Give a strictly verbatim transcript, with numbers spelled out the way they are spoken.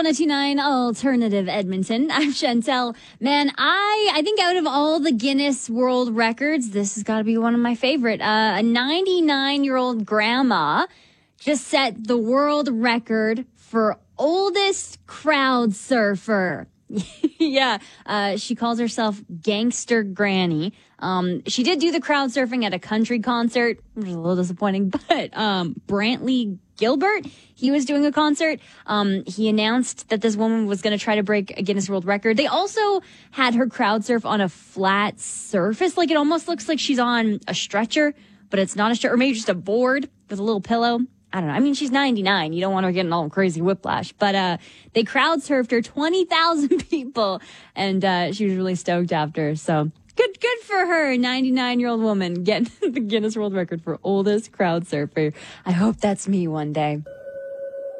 one oh two point nine Alternative Edmonton. I'm Chantel. Man, I I think out of all the Guinness World Records, this has got to be one of my favorite. Uh, a ninety-nine-year-old grandma just set the world record for oldest crowd surfer. yeah, uh, she calls herself Gangster Granny. Um, she did do the crowd surfing at a country concert, which was a little disappointing, but um, Brantley Gilbert, he was doing a concert. Um, he announced that this woman was going to try to break a Guinness World Record. They also had her crowd surf on a flat surface. Like, it almost looks like she's on a stretcher, but it's not a stretcher, or maybe just a board with a little pillow. I don't know. I mean, she's ninety-nine. You don't want her getting all crazy whiplash. But uh, they crowd surfed her, twenty thousand people, and uh, she was really stoked after. So good good for her, ninety-nine-year-old woman getting the Guinness World Record for oldest crowd surfer. I hope that's me one day.